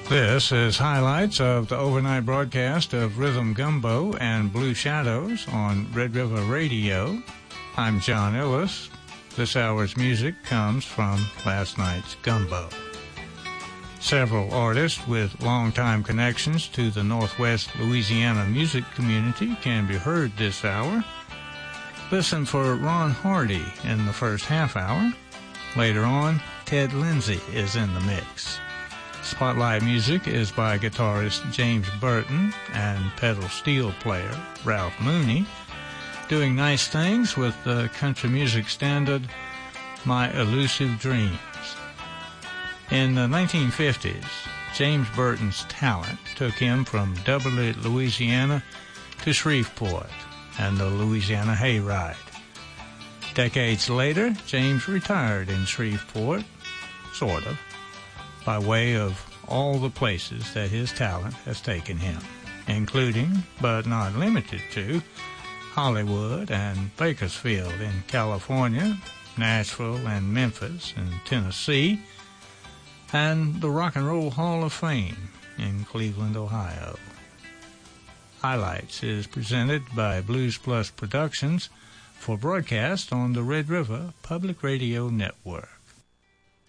This is highlights of the overnight broadcast of Rhythm Gumbo and Blue Shadows on Red River Radio. I'm John Ellis. This hour's music comes from last night's Gumbo. Several artists with long-time connections to the Northwest Louisiana music community can be heard this hour. Listen for Ron Hardy in the first half hour. Later on, Ted Lindsay is in the mix. Spotlight music is by guitarist James Burton and pedal steel player Ralph Mooney, doing nice things with the country music standard My Elusive Dreams. In the 1950s, James Burton's talent took him from Doublet, Louisiana to Shreveport and the Louisiana Hayride. Decades later, James retired in Shreveport, sort of, by way of all the places that his talent has taken him, including, but not limited to, Hollywood and Bakersfield in California, Nashville and Memphis in Tennessee, and the Rock and Roll Hall of Fame in Cleveland, Ohio. Highlights is presented by Blues Plus Productions for broadcast on the Red River Public Radio Network.